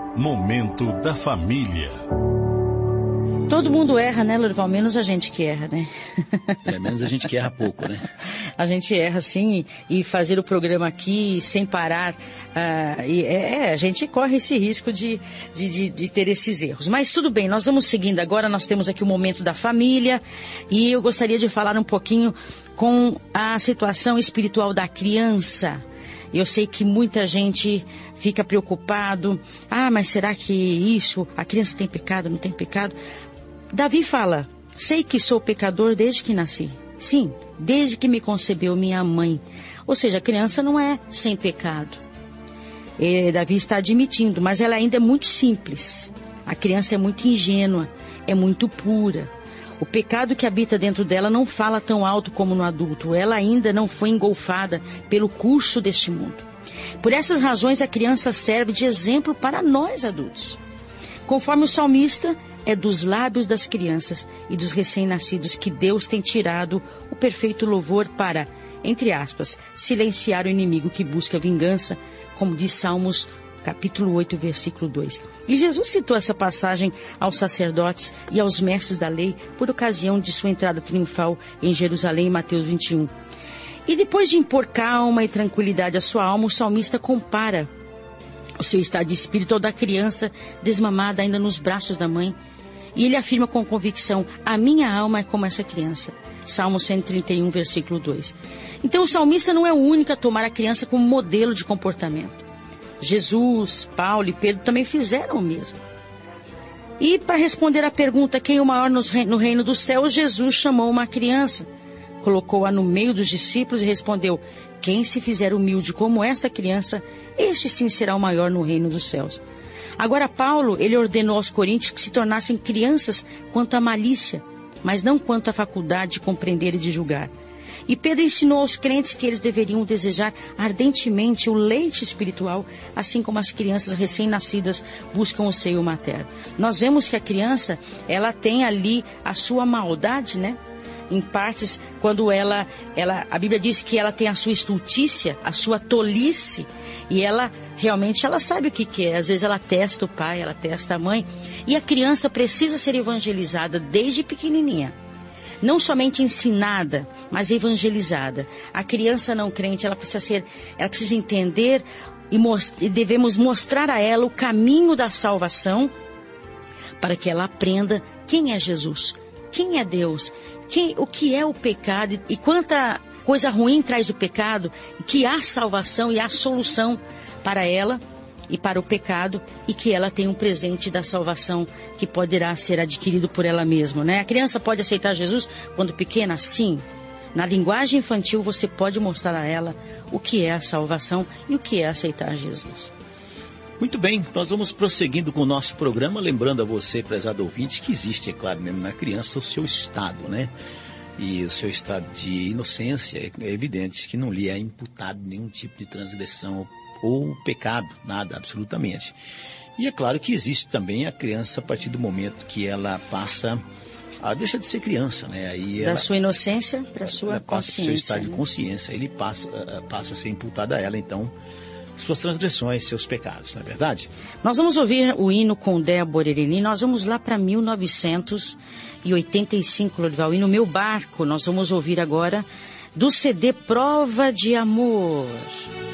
Momento da Família. Todo mundo erra, né, Lorival? Menos a gente que erra, né? Menos a gente que erra pouco, né? A gente erra, sim, e fazer o programa aqui sem parar, a gente corre esse risco de ter esses erros. Mas tudo bem, nós vamos seguindo agora, nós temos aqui o Momento da Família, e eu gostaria de falar um pouquinho com a situação espiritual da criança. Eu sei que muita gente fica preocupado, mas será que a criança tem pecado, não tem pecado? Davi fala, sei que sou pecador desde que nasci. Sim, desde que me concebeu minha mãe. Ou seja, a criança não é sem pecado. Davi está admitindo, mas ela ainda é muito simples. A criança é muito ingênua, é muito pura. O pecado que habita dentro dela não fala tão alto como no adulto. Ela ainda não foi engolfada pelo curso deste mundo. Por essas razões, a criança serve de exemplo para nós adultos. Conforme o salmista, é dos lábios das crianças e dos recém-nascidos que Deus tem tirado o perfeito louvor para, entre aspas, silenciar o inimigo que busca vingança, como diz Salmos capítulo 8, versículo 2. E Jesus citou essa passagem aos sacerdotes e aos mestres da lei por ocasião de sua entrada triunfal em Jerusalém, em Mateus 21. E depois de impor calma e tranquilidade à sua alma, o salmista compara o seu estado de espírito ao da criança desmamada ainda nos braços da mãe. E ele afirma com convicção, a minha alma é como essa criança. Salmo 131, versículo 2. Então o salmista não é o único a tomar a criança como modelo de comportamento. Jesus, Paulo e Pedro também fizeram o mesmo. E para responder à pergunta, quem é o maior no reino dos céus, Jesus chamou uma criança, colocou-a no meio dos discípulos e respondeu, quem se fizer humilde como esta criança, este sim será o maior no reino dos céus. Agora Paulo, ele ordenou aos coríntios que se tornassem crianças quanto à malícia, mas não quanto à faculdade de compreender e de julgar. E Pedro ensinou aos crentes que eles deveriam desejar ardentemente o leite espiritual, assim como as crianças recém-nascidas buscam o seio materno. Nós vemos que a criança, ela tem ali a sua maldade, né? Em partes, quando a Bíblia diz que ela tem a sua estultícia, a sua tolice, e ela sabe o que é. Às vezes ela testa o pai, ela testa a mãe, e a criança precisa ser evangelizada desde pequenininha. Não somente ensinada, mas evangelizada. A criança não crente, ela precisa entender e devemos mostrar a ela o caminho da salvação para que ela aprenda quem é Jesus, quem é Deus, o que é o pecado e quanta coisa ruim traz o pecado, que há salvação e há solução para ela e para o pecado, e que ela tem um presente da salvação que poderá ser adquirido por ela mesma, né? A criança pode aceitar Jesus quando pequena? Sim. Na linguagem infantil você pode mostrar a ela o que é a salvação e o que é aceitar Jesus. Muito bem, nós vamos prosseguindo com o nosso programa, lembrando a você, prezado ouvinte, que existe, é claro mesmo, na criança o seu estado, né? E o seu estado de inocência, é evidente que não lhe é imputado nenhum tipo de transgressão ou pecado, nada, absolutamente. E é claro que existe também a criança a partir do momento que ela deixa de ser criança, né? Aí da sua inocência para a sua consciência. Passa para o seu estado de consciência, ele passa a ser imputado a ela, então, suas transgressões, seus pecados, não é verdade? Nós vamos ouvir o hino com Débora Ereni, nós vamos lá para 1985, Lorival, e no meu barco nós vamos ouvir agora do CD Prova de Amor.